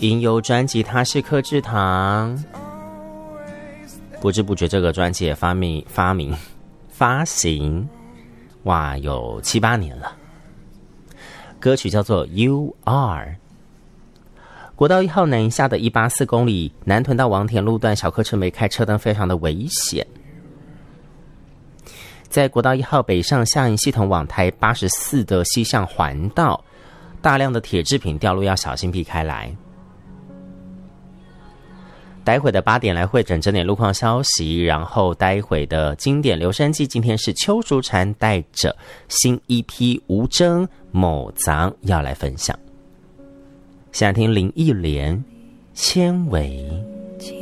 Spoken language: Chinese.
音游专辑它是柯志堂，不知不觉这个专辑也发行，哇，有7、8年了。歌曲叫做 You Are。 国道1号南下的184公里，南屯到王田路段小客车没开，车灯非常的危险。在国道1号北上下营系统往台84的西向环道，大量的铁制品掉落，要小心避开来。待会的8点来会诊整点路况消息，然后待会的经典留声机，今天是邱淑婵带着新EP无争某藏要来分享。现在听林忆莲纤维。